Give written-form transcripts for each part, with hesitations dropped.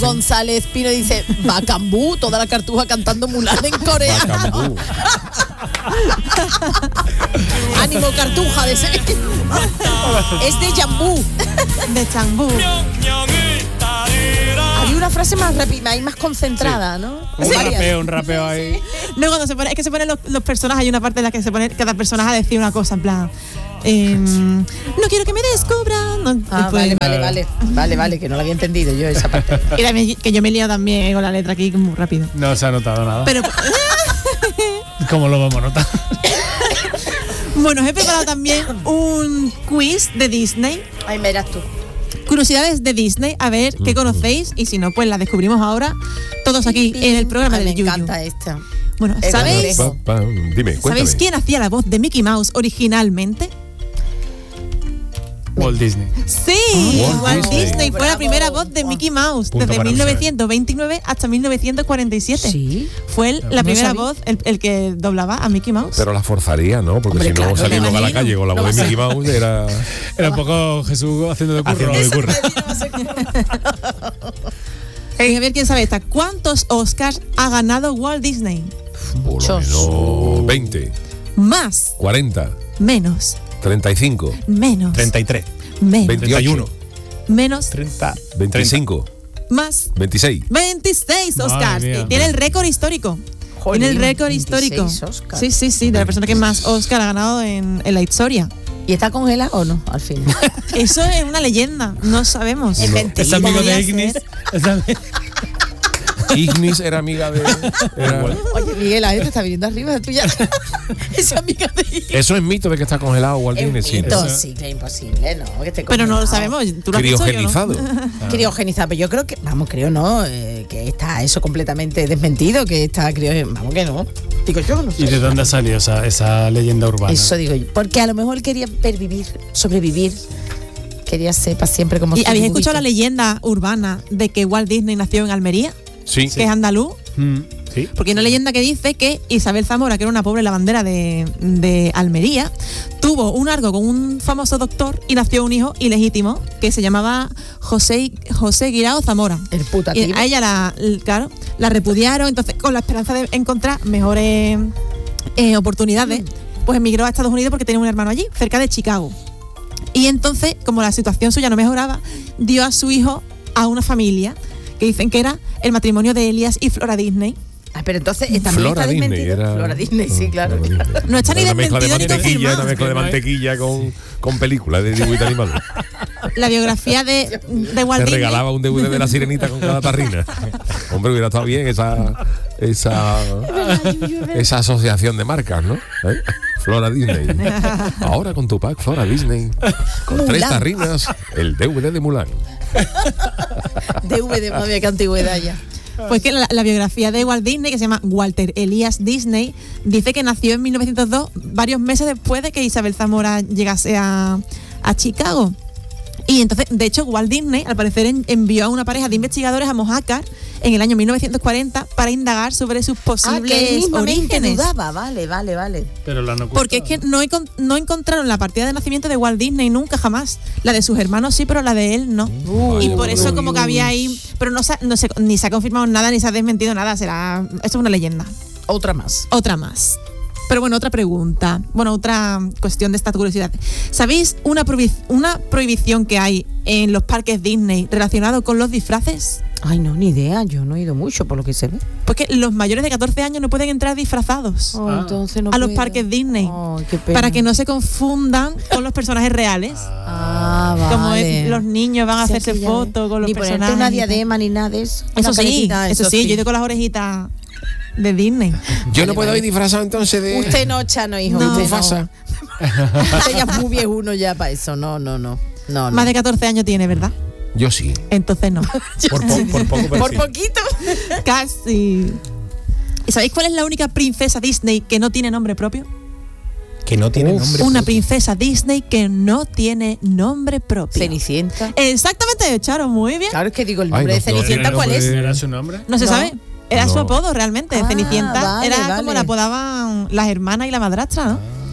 González Pino dice Bacambú, toda la cartuja cantando Mulan en coreano. Bacambú. Ánimo cartuja de ser. Es de Jambú. De Changbu. Había una frase más rápida y más concentrada, ¿no? Un rapeo ahí. No, cuando se pone, es que se ponen los personajes, hay una parte en la que se pone cada personaje a decir una cosa, en plan, no quiero que me descubran. No, después, Vale, que no lo había entendido yo esa parte. y también, que yo me he liado también con la letra aquí muy rápido. No se ha notado nada. Pero ¿Cómo lo vamos a notar? bueno, os he preparado también un quiz de Disney. Ay, verás tú. Curiosidades de Disney, a ver qué conocéis, y si no, pues las descubrimos ahora todos aquí en el programa del Yuyu. Me encanta esta. Bueno, Es ¿sabéis? Dime, cuéntame. ¿Sabéis quién hacía la voz de Mickey Mouse originalmente? Walt Disney. Sí, Walt Walt Disney. Disney fue la primera voz de Mickey Mouse Punto desde para 1929 hasta 1947. Sí. Fue él, la No primera sabía. voz, el que doblaba a Mickey Mouse. Pero la forzaría, ¿no? Porque Hombre, si no, claro, salir me luego a la imagino. calle con la No voz de va a Mickey Mouse era... Era un poco Jesús haciendo de curro. A ver quién sabe esta. ¿Cuántos Oscars ha ganado Walt Disney? Por lo menos 20, Más, 40, menos, 35, menos, 33, menos, 28, menos, 30, 25, más. 26. 26 Madre Oscars. mía. Tiene el récord histórico. Jolín, Tiene el récord 26 histórico. Oscars. Sí, de la persona que más Oscar ha ganado en la historia. ¿Y está congelado o no? Al fin. Eso es una leyenda, no sabemos. Es mentira. Es amigo Podría de Ignis. Ignis era amiga de... era- Oye, Miguel, la gente está viniendo arriba, tú ya. Esa amiga de Eso es mito de que está congelado Walt Es Disney. sí. mito, Eso- sí, que es imposible, ¿no? Que esté Pero no lo congelado. sabemos. ¿Tú lo has dicho yo, no? Criogenizado. Criogenizado, pero yo creo que, creo no, que está eso completamente desmentido, que está vamos que no. Digo yo, no sé. ¿Y de dónde ha salido esa leyenda urbana? Eso digo yo. Porque a lo mejor quería pervivir, sobrevivir. Quería ser para siempre como ¿Y su habéis dibujito. escuchado la leyenda urbana de que Walt Disney nació en Almería, Sí. que es andaluz? Sí. Porque hay una leyenda que dice que Isabel Zamora, que era una pobre lavandera de Almería, tuvo un algo con un famoso doctor y nació un hijo ilegítimo que se llamaba José Guirao Zamora. El Y putativo. a ella la repudiaron, entonces con la esperanza de encontrar mejores oportunidades, pues emigró a Estados Unidos porque tenía un hermano allí, cerca de Chicago. Y entonces, como la situación suya no mejoraba, dio a su hijo a una familia que dicen que era el matrimonio de Elias y Flora Disney. Ah, pero entonces también Flora está Disney desmentido. era... Flora Disney, sí, claro. Flora Disney. No está ni Una mezcla de desmentido ni mantequilla, confirmado. una mezcla de mantequilla con películas de dibujito animado. La biografía de Walt Te Disney. regalaba un DVD de la sirenita con cada tarrina. Hombre, hubiera estado bien esa asociación de marcas, ¿no? ¿Eh? Flora Disney. Ahora con tu pack Flora Disney. Con Mulan. 3 tarrinas, el DVD de Mulan. DVD, madre mía, qué antigüedad ya. Pues que la biografía de Walt Disney, que se llama Walter Elias Disney, dice que nació en 1902, varios meses después de que Isabel Zamora llegase a Chicago. Y entonces, de hecho, Walt Disney, al parecer, envió a una pareja de investigadores a Mojácar en el año 1940 para indagar sobre sus posibles que él mismamente orígenes. dudaba, vale. Pero la han ocultado. Porque es que no encontraron la partida de nacimiento de Walt Disney nunca, jamás. La de sus hermanos sí, pero la de él no. Y por eso como que había ahí... Pero no sé, ni se ha confirmado nada, ni se ha desmentido nada. Esto es una leyenda. Otra más. Otra más. Pero bueno, otra pregunta. Bueno, otra cuestión de esta curiosidad. ¿Sabéis una prohibición que hay en los parques Disney relacionado con los disfraces? Ay, no, ni idea. Yo no he ido mucho por lo que se ve. Pues que los mayores de 14 años no pueden entrar disfrazados Entonces no a los puedo. parques Disney. Ay, qué pena. Para que no se confundan con los personajes reales. Vale. Como los niños van a Sí, hacerse sí, ya fotos ves. con los ni personajes. ponerte una y tal. diadema ni nada de eso. Eso Una sí, caletita, yo he ido con las orejitas de Disney. Yo no puedo ir disfrazado entonces de... Usted no, Chano, hijo. No. Usted Mufasa. Usted ya es muy viejuno ya para eso. No. Más de 14 años tiene, ¿verdad? Yo sí. Entonces no. Por poco, pero Por sí. poquito. Casi. ¿Y sabéis cuál es la única princesa Disney que no tiene nombre propio? Que no tiene nombre. Una princesa Disney que no tiene nombre propio. Cenicienta. Exactamente, Charo, muy bien. Claro, es que digo, el Ay, nombre no, de Cenicienta, no, ¿cuál es? ¿Era su nombre? No se No. sabe. Era su No. apodo realmente. Ah, Cenicienta vale, era vale. como la apodaban las hermanas y la madrastra, ¿no?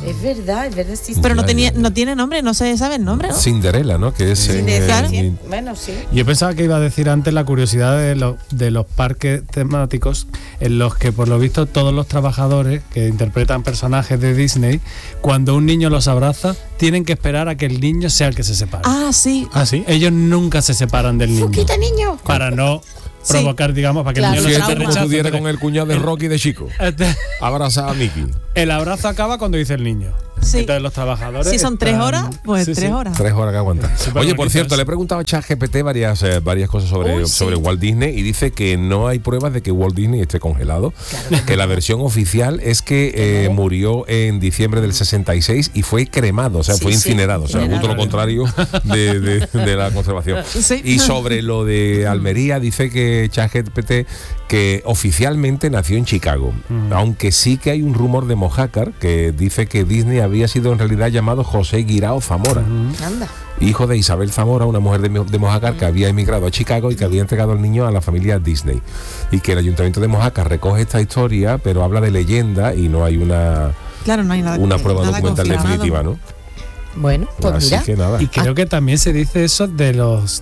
Es verdad, sí. Pero no Ya, tenía, ya. no tiene nombre, no se sabe el nombre, ¿no? Cinderella, ¿no? Que es en, Claro. Bueno, sí. Yo pensaba que iba a decir antes la curiosidad de los parques temáticos en los que, por lo visto, todos los trabajadores que interpretan personajes de Disney, cuando un niño los abraza, tienen que esperar a que el niño sea el que se separe. Ah, sí. ¿Ah, sí? Ellos nunca se separan del niño. Fuquita, niño. Para no Sí. provocar, digamos, para que Claro, el Si niño es no como rechace. tú dieras con el cuñado de Rocky de chico. Abrazaba a Mickey. El abrazo acaba cuando dice el niño. Sí. Entonces los trabajadores. Si son 3 están- horas, pues Sí, 3 sí. horas. 3 horas que aguanta. Súper Oye, por bonito cierto, eso. le he preguntado a ChatGPT varias cosas sobre Walt Disney y dice que no hay pruebas de que Walt Disney esté congelado. Que la versión oficial es que murió en diciembre del 66 y fue cremado, o sea, Sí, fue sí, incinerado. O sea, justo lo contrario de la conservación. Sí. Y sobre lo de Almería, dice que ChatGPT que oficialmente nació en Chicago, aunque sí que hay un rumor de Mojácar que dice que Disney había sido en realidad llamado José Guirao Zamora, Anda. hijo de Isabel Zamora, una mujer de Mojácar que había emigrado a Chicago y que había entregado al niño a la familia Disney, y que el ayuntamiento de Mojácar recoge esta historia, pero habla de leyenda y no hay una Claro, no hay nada. prueba nada documental confirmado. definitiva, ¿no? Bueno, pues Así mira. que nada. Y creo que también se dice eso de los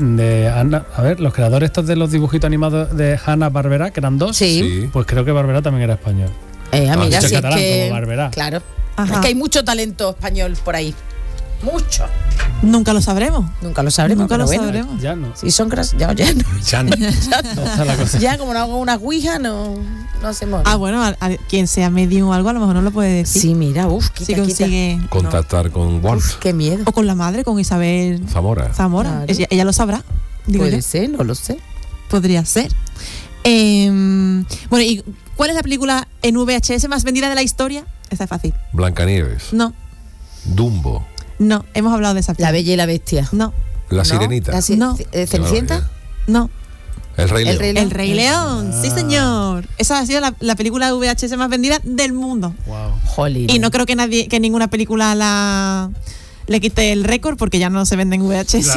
los creadores estos de los dibujitos animados de Hanna-Barbera, que eran 2. Sí. Pues creo que Barbera también era español. Mira, dicho si es catalán, que. como Barberá. Claro. Ajá. Es que hay mucho talento español por ahí. Mucho. Nunca lo sabremos. Nunca lo sabremos. Nunca pero lo bueno. sabremos. Ya no. Si son ya no. Ya no. Está la cosa. Ya como no hago una ouija, no hacemos. Ah, bueno, a quien sea medium o algo, a lo mejor no lo puede decir. Sí, mira, Si quita. consigue. Contactar con Walt Uf, qué miedo. O con la madre, con Isabel Zamora. Zamora. Claro. Ella lo sabrá. Digo Puede yo. ser, no lo sé. Podría ser. Bueno, ¿y cuál es la película en VHS más vendida de la historia? Esta es fácil. Blancanieves. No, Dumbo. no, hemos hablado de esa La película. Bella y la Bestia. No, La ¿No? Sirenita. No. ¿Cenicienta? no. El Rey León. El Rey León. El Rey León, sí señor. Esa ha sido la película VHS más vendida del mundo. Wow. Jolín. Y no creo que ninguna película le quite el récord porque ya no se venden VHS.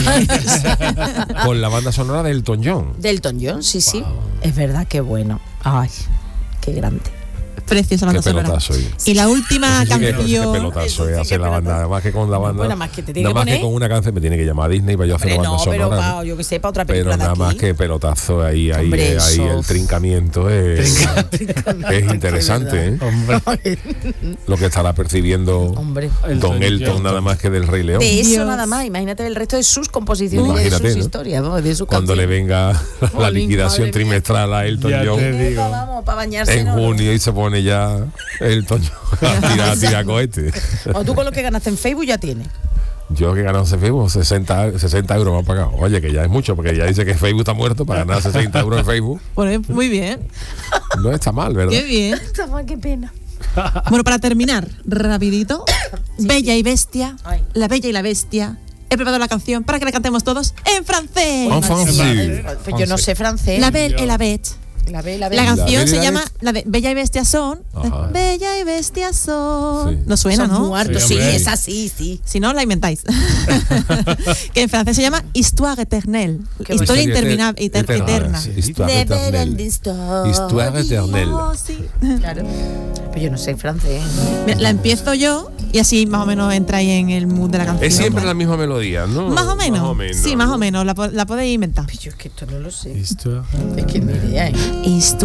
Claro, Con la banda sonora de Elton John. Delton John, sí, sí. Es verdad, qué bueno. Ay, qué grande. Preciosa Qué banda sonora. pelotazo. Y la última Sí, qué canción. pelotazo Sí, hace qué la banda. pelotazo. Además que con la banda. Bueno, más que te tiene nada que más poner. que con una canción me tiene que llamar a Disney para yo hacer Hombre, la banda no, pero sonora. ¿no? yo que sé, para otra Pero película nada de más aquí. que pelotazo ahí Hombre, eso. el trincamiento es interesante, ¿eh? Hombre. Lo que estará percibiendo Hombre. Don Elton John. nada más que del Rey León. De eso Dios. nada más, imagínate el resto de sus composiciones y Imagínate, de sus ¿no? historias, vamos, de sus Cuando le canciones. venga la Jolín, liquidación madre mía. trimestral a Elton Ya John te digo. Vamos, para bañarse. en ¿no? junio y se pone ya Elton John a tirar cohetes. O tú con lo que ganaste en Facebook ya tienes. Yo que he ganado en Facebook 60 euros me han pagado. Oye, que ya es mucho, porque ya dice que Facebook está muerto para ganar 60 euros en Facebook. Bueno, muy bien. No está mal, ¿verdad? Qué bien. Qué pena. Bueno, para terminar, rapidito. Bella y Bestia. Ay. La Bella y la Bestia. He preparado la canción para que la cantemos todos en francés. En francés. Pues yo no sé francés. La Belle et la Bête. La Bella y La Bestia. canción Bella y se la llama la de Bella y Bestia son. Ajá. Bella y Bestia son. Sí. No suena, Son ¿no? muertos, Sí, sí, hombre. es así, sí. Si no, la inventáis. Que en francés se llama Histoire éternelle. Qué Historia bonito. interminable, eterna. Sí, Histoire éternelle. Histoire éternelle. Oh, sí. Claro. Pero yo no sé francés. Mira, la empiezo yo y así más o menos entráis en el mood de la canción. Es siempre la misma melodía, ¿no? Más o menos. Sí, más o menos. La podéis inventar. Yo es que esto no lo sé. Listo. Es que ni idea, ¿eh? Histoire